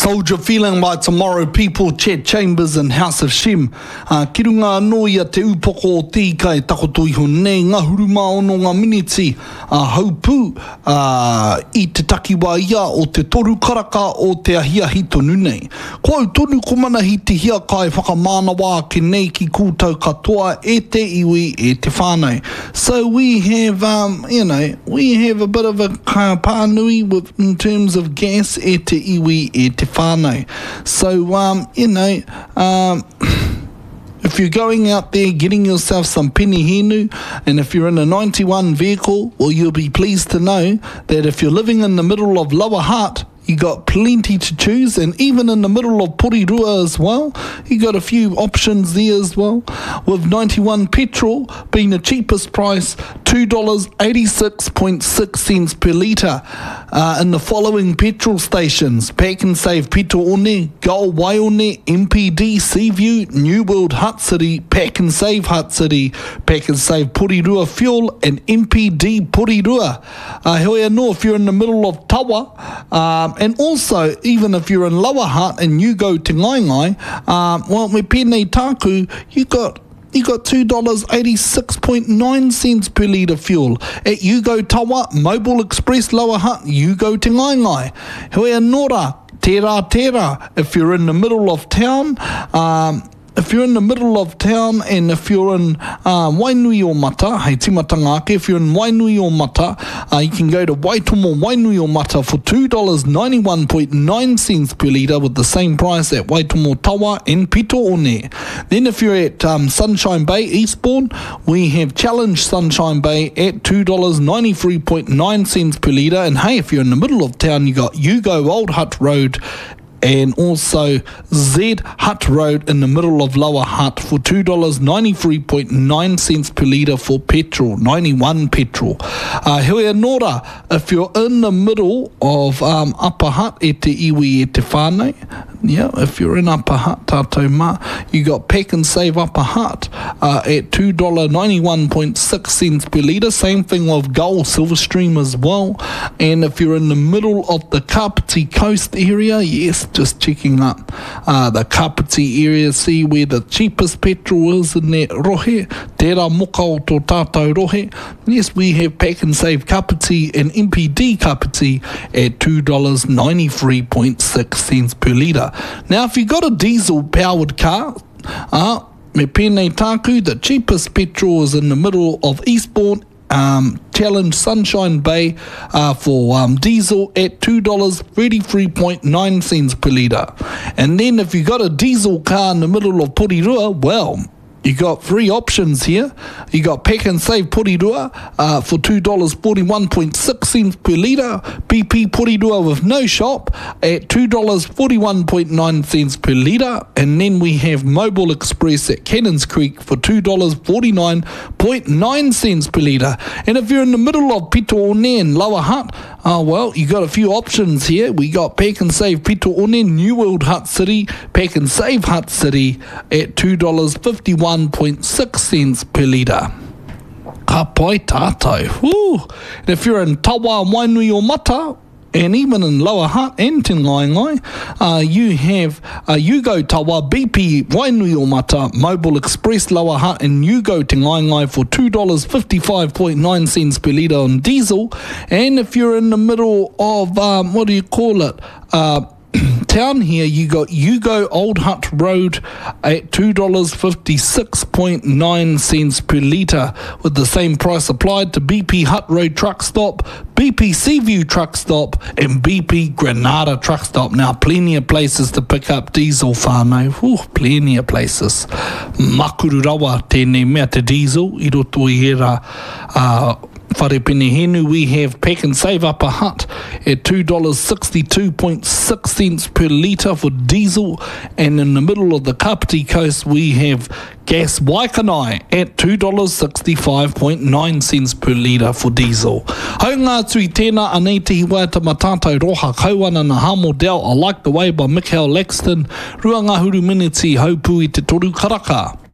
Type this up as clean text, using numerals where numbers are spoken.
Soldier feeling by tomorrow, people, Chet Chambers and House of Shem. Ki runga anō ia te upoko o tika e takoto iho nei ngā huruma ono ngā miniti haupū I te takiwa ia o te toru karaka o te ahiahi tonu nei. Ko au tonu komana hi te hia kai whakamānawa ke nei ki kūtau katoa e te iwi e te whānau. So we have, we have a bit of a pānui in terms of gas e te iwi e te whānau. So, if you're going out there getting yourself some peni hinu, and if you're in a 91 vehicle, well, you'll be pleased to know that if you're living in the middle of Lower Hutt, you got plenty to choose, and even in the middle of Porirua as well, you got a few options there as well, with 91 petrol being the cheapest price, $2.86.6 per litre in the following petrol stations: Pack and Save Pito One, Gold Waione, MPD Seaview, New World Hutt City, Pack and Save Hutt City, Pack and Save Porirua Fuel, and MPD Porirua. Hoi anō, if you're in the middle of Tawa, and also, even if you're in Lower Hutt and you go to Ngaingai, well, me pēnei tāku, you got $2.86.9 per litre fuel. At Yugo Tawa, Mobile Express Lower Hutt, Yugo Te Ngaingai. Hoi anōra, tērā, if you're in the middle of town, and if you're in Wainui o Mata, hei timatanga ake, if you're in Wainui o Mata, you can go to Waitomo Wainui o Mata for $2.91.9 per litre with the same price at Waitomo Tawa and Pito One. Then if you're at Sunshine Bay Eastbourne, we have Challenge Sunshine Bay at $2.93.9 per litre. And hey, if you're in the middle of town, you got Yugo Old Hutt Road and also Z Hutt Road in the middle of Lower Hutt for $2.93.9 per litre for petrol, 91 petrol. Hoi anōra, if you're in the middle of Upper Hutt e te iwi e te whānau, if you're in Upper Hutt, tātou mā, you got Pack and Save Upper Hutt at $2.91.6 per litre. Same thing with Gull Silverstream as well. And if you're in the middle of the Kapiti Coast area, yes, just checking up the Kapiti area, see where the cheapest petrol is in that rohe, tērā moka o tō tātou rohe. Yes, we have Pack and Save Kapiti and MPD Kapiti at $2.93.6 per litre. Now, if you got a diesel-powered car, me pēnei tāku, the cheapest petrol is in the middle of Eastbourne, Challenge Sunshine Bay for diesel at $2.33.9 per litre. And then if you got a diesel car in the middle of Porirua, well, you got three options here. You got Pack and Save Porirua for $2.41.6 per litre. BP Porirua with no shop at $2.41.9 per litre. And then we have Mobile Express at Cannons Creek for $2.49.9 per litre. And if you're in the middle of Pito One and Lower Hutt, well, you got a few options here. We got Pack and Save Pito One, New World Hutt City, Pack and Save Hutt City at $2.51.6 per litre. Ka pai tātou. And if you're in Tawa, Wainui o Mata, and even in Lower Hutt and Te Ngaingai, you have Yugo Tawa, BP Wainui o Mata, Mobile Express Lower Hutt, and Yugo Te Ngaingai for $2.55.9 per litre on diesel. And if you're in the middle of, town here, you got Yugo Old Hutt Road at $2.56.9 per litre with the same price applied to BP Hutt Road Truck Stop, BP Seaview Truck Stop, and BP Granada Truck Stop. Now, plenty of places to pick up diesel whānau. Plenty of places. Makuru rawa tēnei mea te diesel I roto I hera whare pene henu. We have Pack and Save Upper Hutt at $2.62.6 per litre for diesel, and in the middle of the Kapiti Coast we have Gas Waikanai at $2.65.9 per litre for diesel. Hau ngā tui tēnā anei te hiwata matātou roha kauana na Hamo Dell. I Like the Way by Michael Laxton. Rua ngā huru miniti haupū I te toru karaka.